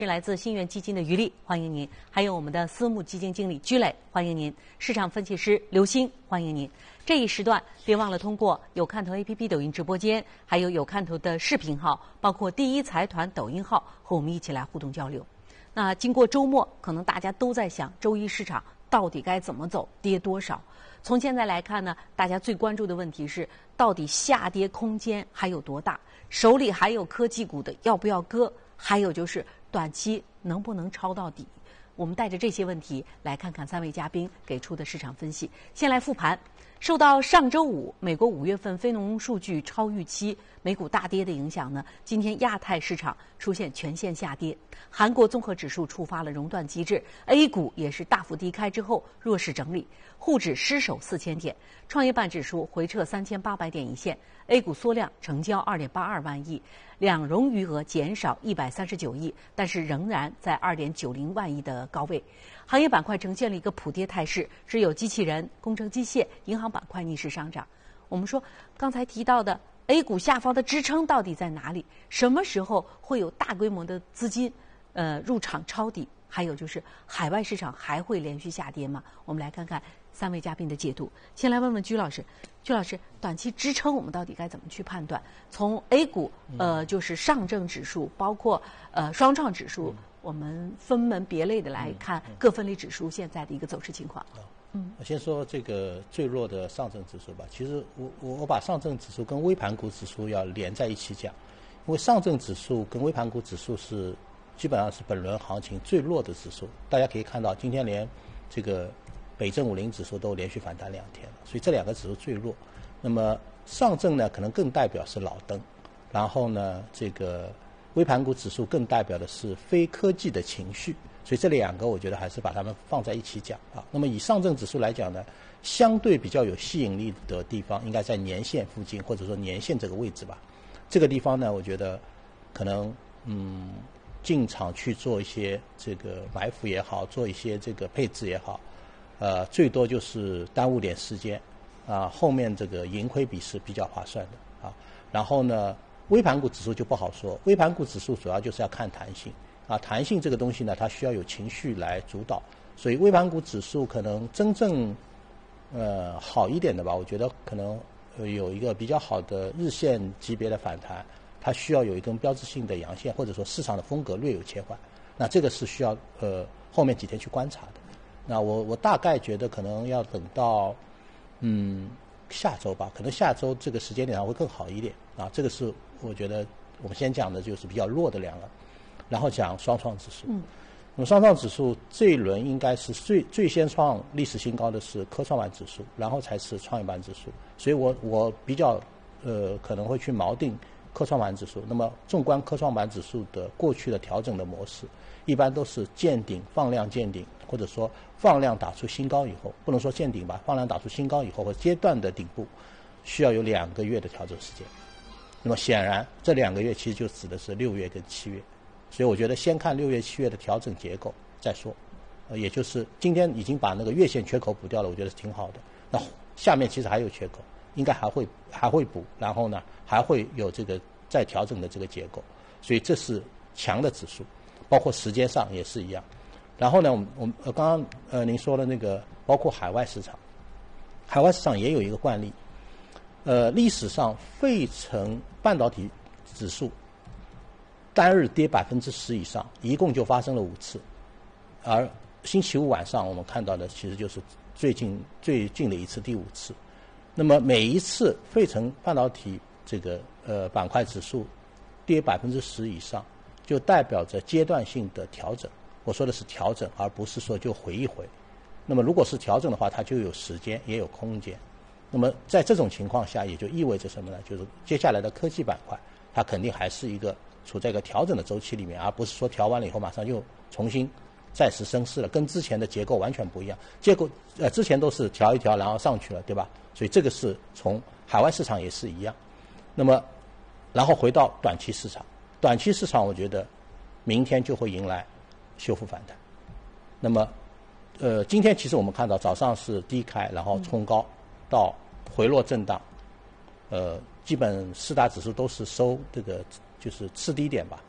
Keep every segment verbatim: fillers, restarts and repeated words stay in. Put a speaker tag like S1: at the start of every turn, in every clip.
S1: 是来自新源基金的于丽，欢迎您；还有我们的私募基金经理居磊，欢迎您；市场分析师刘星，欢迎您。这一时段别忘了通过有看头 A P P 抖音直播间，还有有看头的视频号，包括第一财团抖音号，和我们一起来互动交流。那经过周末，可能大家都在想周一市场到底该怎么走，跌多少？从现在来看呢，大家最关注的问题是，到底下跌空间还有多大？手里还有科技股的要不要割？还有就是短期能不能抄到底？我们带着这些问题来看看三位嘉宾给出的市场分析。先来复盘，受到上周五美国五月份非农数据超预期，美股大跌的影响呢，今天亚太市场出现全线下跌。韩国综合指数触发了熔断机制 ，A 股也是大幅低开之后弱势整理，沪指失守四千点，创业板指数回撤三千八百点一线 ，A 股缩量成交二点八二万亿，两融余额减少一百三十九亿，但是仍然在二点九零万亿的高位。行业板块呈现了一个普跌态势，只有机器人、工程机械、银行板块逆势上涨。我们说刚才提到的 A 股下方的支撑到底在哪里？什么时候会有大规模的资金呃入场抄底？还有就是海外市场还会连续下跌吗？我们来看看三位嘉宾的解读。先来问问居老师，居老师，短期支撑我们到底该怎么去判断？从 A 股呃就是上证指数，包括呃双创指数，我们分门别类的来看各分类指数现在的一个走势情况。
S2: 嗯，我先说这个最弱的上证指数吧。其实我我我把上证指数跟微盘股指数要连在一起讲，因为上证指数跟微盘股指数是基本上是本轮行情最弱的指数。大家可以看到，今天连这个北证五零指数都连续反弹两天了，所以这两个指数最弱。那么上证呢，可能更代表是老登，然后呢，这个微盘股指数更代表的是非科技的情绪。所以这两个我觉得还是把它们放在一起讲啊。那么以上证指数来讲呢，相对比较有吸引力的地方应该在年线附近，或者说年线这个位置吧。这个地方呢，我觉得可能嗯进场去做一些这个埋伏也好，做一些这个配置也好，呃最多就是耽误点时间啊，后面这个盈亏比是比较划算的啊。然后呢，微盘股指数就不好说，微盘股指数主要就是要看弹性。啊，弹性这个东西呢，它需要有情绪来主导，所以微盘股指数可能真正呃好一点的吧，我觉得可能呃有一个比较好的日线级别的反弹，它需要有一根标志性的阳线，或者说市场的风格略有切换，那这个是需要呃后面几天去观察的。那我我大概觉得可能要等到嗯下周吧，可能下周这个时间点上会更好一点啊。这个是我觉得我们先讲的就是比较弱的两个。然后讲双创指数，嗯，那么双创指数这一轮应该是最最先创历史新高的是科创板指数，然后才是创业板指数，所以我我比较呃可能会去锚定科创板指数。那么纵观科创板指数的过去的调整的模式，一般都是见顶放量见顶，或者说放量打出新高以后，不能说见顶吧，放量打出新高以后和阶段的顶部，需要有两个月的调整时间。那么显然这两个月其实就指的是六月跟七月。所以我觉得先看六月、七月的调整结构再说，呃，也就是今天已经把那个月线缺口补掉了，我觉得是挺好的。那下面其实还有缺口，应该还会还会补，然后呢还会有这个再调整的这个结构，所以这是强的指数，包括时间上也是一样。然后呢，我们我们呃刚刚呃您说的那个包括海外市场，海外市场也有一个惯例，呃，历史上费城半导体指数单日跌百分之十以上，一共就发生了五次，而星期五晚上我们看到的其实就是最近最近的一次，第五次。那么每一次费城半导体这个呃板块指数跌百分之十以上，就代表着阶段性的调整。我说的是调整，而不是说就回一回。那么如果是调整的话，它就有时间也有空间。那么在这种情况下，也就意味着什么呢？就是接下来的科技板块，它肯定还是一个处在一个调整的周期里面，而不是说调完了以后马上又重新再次升势了，跟之前的结构完全不一样。结构呃之前都是调一调然后上去了，对吧？所以这个是从海外市场也是一样。那么然后回到短期市场，短期市场我觉得明天就会迎来修复反弹。那么呃今天其实我们看到早上是低开，然后冲高到回落震荡，呃基本四大指数都是收这个就是次低点吧。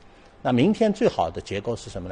S2: 那明天最好的结构是什么呢？